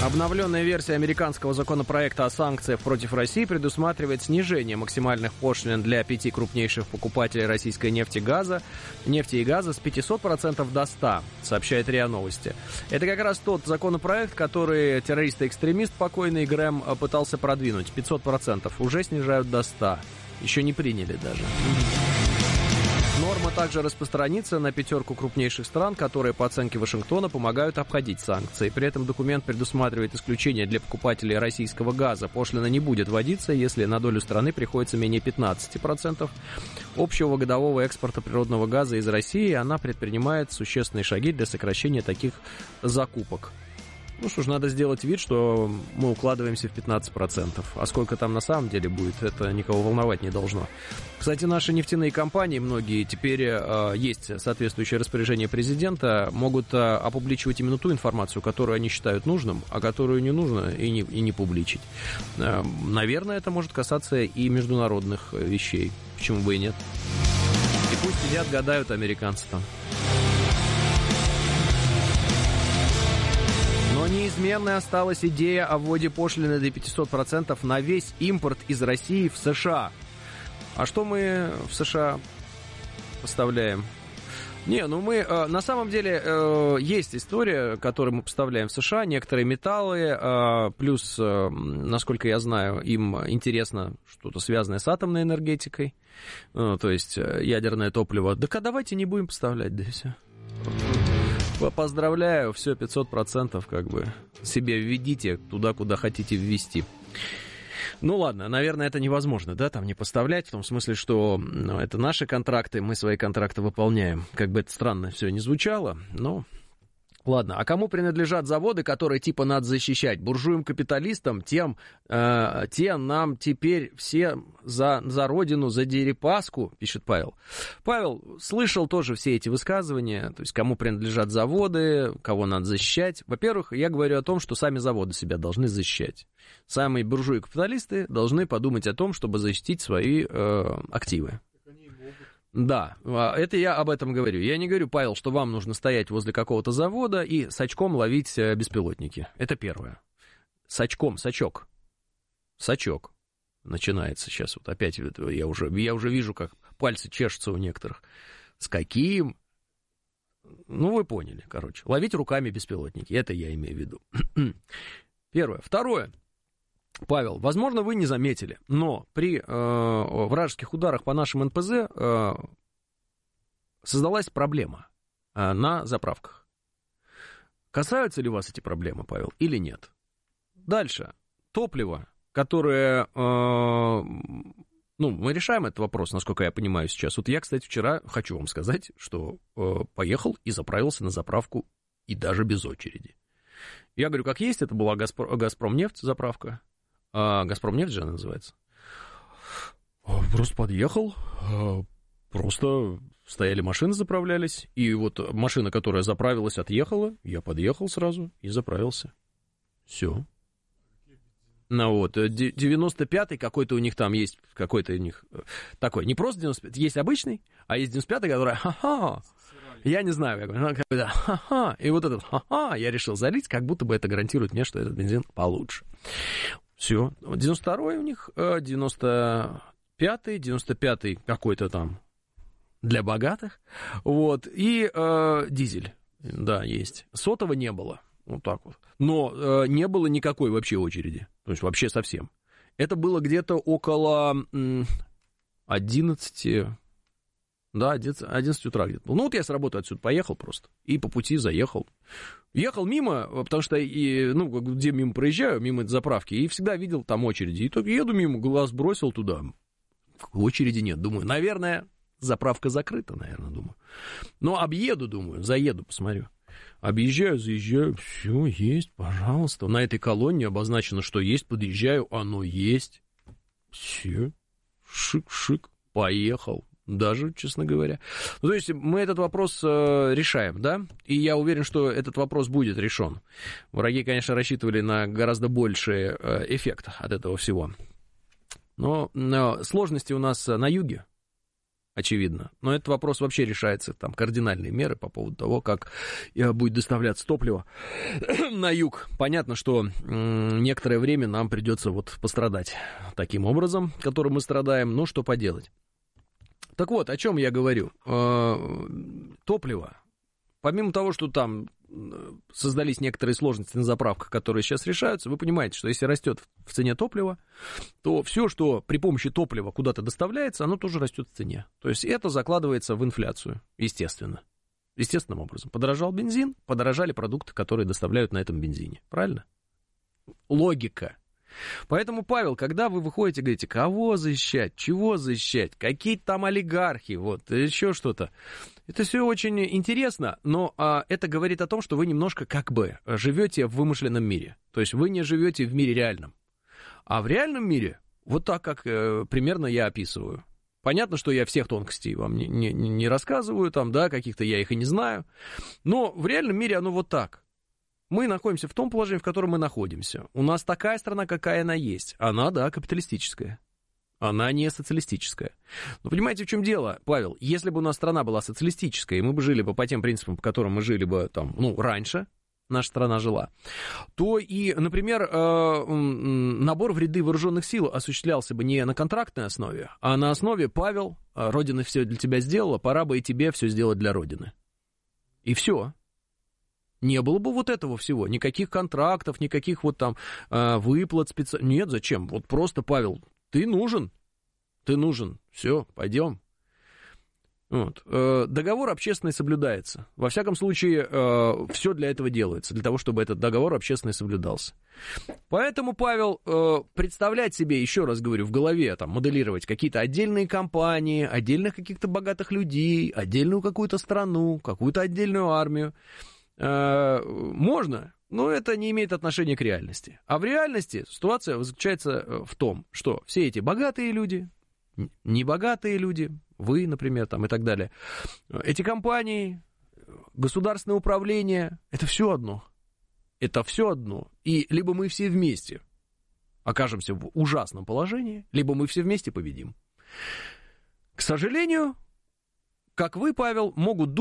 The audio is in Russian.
Обновленная версия американского законопроекта о санкциях против России предусматривает снижение максимальных пошлин для 5 крупнейших покупателей российской нефти и газа с 500% до 100%, сообщает РИА Новости. Это как раз тот законопроект, который террорист-экстремист покойный Грэм пытался продвинуть. 500% уже снижают до 100%. Еще не приняли даже. Норма также распространится на 5 крупнейших стран, которые, по оценке Вашингтона, помогают обходить санкции. При этом документ предусматривает исключение для покупателей российского газа. Пошлина не будет вводиться, если на долю страны приходится менее 15% общего годового экспорта природного газа из России. Она предпринимает существенные шаги для сокращения таких закупок. Ну что ж, надо сделать вид, что мы укладываемся в 15%. А сколько там на самом деле будет, это никого волновать не должно. Кстати, наши нефтяные компании, многие, теперь есть соответствующее распоряжение президента, могут опубличивать именно ту информацию, которую они считают нужным, а которую не нужно и не публичить. Наверное, это может касаться и международных вещей. Почему бы и нет? И пусть сидят, гадают американцы там. Но неизменной осталась идея о вводе пошлины до 500% на весь импорт из России в США. А что мы в США поставляем? Не, ну мы, на самом деле, есть история, которую мы поставляем в США, некоторые металлы, плюс, насколько я знаю, им интересно что-то связанное с атомной энергетикой, то есть ядерное топливо. Так а давайте не будем поставлять, да и все. Поздравляю, все, 500% как бы себе введите туда, куда хотите ввести. Ну ладно, наверное, это невозможно, да, там не поставлять, в том смысле, что это наши контракты, мы свои контракты выполняем. Как бы это странно все не звучало, но... Ладно, а кому принадлежат заводы, которые типа надо защищать? Буржуям-капиталистам, те нам теперь все за родину, за Дерипаску, пишет Павел. Павел слышал тоже все эти высказывания, то есть кому принадлежат заводы, кого надо защищать. Во-первых, я говорю о том, что сами заводы себя должны защищать. Самые буржуи-капиталисты должны подумать о том, чтобы защитить свои активы. Да, это я об этом говорю. Я не говорю, Павел, что вам нужно стоять возле какого-то завода и с очком ловить беспилотники. Это первое. С очком, сачок. Сачок. Начинается сейчас. Вот опять я уже вижу, как пальцы чешутся у некоторых. С каким? Ну, вы поняли, короче. Ловить руками беспилотники. Это я имею в виду. Первое. Второе. Павел, возможно, вы не заметили, но при вражеских ударах по нашим НПЗ создалась проблема на заправках. Касаются ли вас эти проблемы, Павел, или нет? Дальше. Топливо, которое... мы решаем этот вопрос, насколько я понимаю сейчас. Вот я, кстати, вчера хочу вам сказать, что поехал и заправился на заправку, и даже без очереди. Я говорю, как есть, это была «Газпромнефть» заправка. «Газпромнефть» же она называется. Просто подъехал, просто стояли машины, заправлялись, и вот машина, которая заправилась, отъехала, я подъехал сразу и заправился. Все. Ну вот, 95-й какой-то у них там есть, какой-то у них такой, не просто 95-й, есть обычный, а есть 95-й, который, ха-ха, я не знаю, какой-то, ха-ха, и вот этот, ха-ха, я решил залить, как будто бы это гарантирует мне, что этот бензин получше. Все, 92-й у них, 95-й какой-то там для богатых, вот, и дизель, да, есть. Сотого не было, вот так вот, но не было никакой вообще очереди, то есть вообще совсем. Это было где-то около 11, да, 11 утра где-то было. Ну, вот я с работы отсюда поехал просто, и по пути заехал. Ехал мимо, потому что, где мимо проезжаю, мимо этой заправки, и всегда видел там очереди. И только еду мимо, глаз бросил туда, очереди нет. Думаю, наверное, заправка закрыта, думаю. Но объеду, думаю, заеду, посмотрю. Объезжаю, заезжаю, все, есть, пожалуйста. На этой колонне обозначено, что есть, подъезжаю, оно есть. Все, шик-шик, поехал. Даже, честно говоря. Ну, то есть мы этот вопрос решаем, да? И я уверен, что этот вопрос будет решен. Враги, конечно, рассчитывали на гораздо больший эффект от этого всего. Но сложности у нас на юге. очевидно. Но этот вопрос вообще решается, там, кардинальные меры по поводу того, как будет доставляться топливо на юг. Понятно, что некоторое время нам придется вот пострадать таким образом, которым мы страдаем, но что поделать. Так вот, о чем я говорю. Топливо. Помимо того, что там создались некоторые сложности на заправках, которые сейчас решаются, вы понимаете, что если растет в цене топлива, то все, что при помощи топлива куда-то доставляется, оно тоже растет в цене. То есть это закладывается в инфляцию, естественно. Естественным образом. Подорожал бензин, подорожали продукты, которые доставляют на этом бензине. Правильно? Логика. Поэтому, Павел, когда вы выходите, говорите, кого защищать, чего защищать, какие-то там олигархи, вот, еще что-то. Это все очень интересно, но это говорит о том, что вы немножко как бы живете в вымышленном мире. То есть вы не живете в мире реальном. А в реальном мире, вот так, как примерно я описываю. Понятно, что я всех тонкостей вам не рассказываю, там, да, каких-то я их и не знаю. Но в реальном мире оно вот так. Мы находимся в том положении, в котором мы находимся. У нас такая страна, какая она есть. Она, да, капиталистическая. Она не социалистическая. Но понимаете, в чем дело, Павел? Если бы у нас страна была социалистическая, и мы бы жили бы по тем принципам, по которым мы жили бы там, раньше, наша страна жила, то и, например, набор в ряды вооруженных сил осуществлялся бы не на контрактной основе, а на основе: Павел, Родина все для тебя сделала, пора бы и тебе все сделать для Родины. И все. Не было бы вот этого всего, никаких контрактов, никаких вот там выплат специальных. Нет, зачем? Вот просто, Павел, ты нужен, все, пойдем. Вот. Договор общественный соблюдается. Во всяком случае, все для этого делается, для того, чтобы этот договор общественный соблюдался. Поэтому, Павел, представлять себе, еще раз говорю, в голове, там, моделировать какие-то отдельные компании, отдельных каких-то богатых людей, отдельную какую-то страну, какую-то отдельную армию, можно, но это не имеет отношения к реальности. А в реальности ситуация заключается в том, что все эти богатые люди, небогатые люди, вы, например, там и так далее, эти компании, государственное управление, это все одно. Это все одно. И либо мы все вместе окажемся в ужасном положении, либо мы все вместе победим. К сожалению, как вы, Павел, могут думать,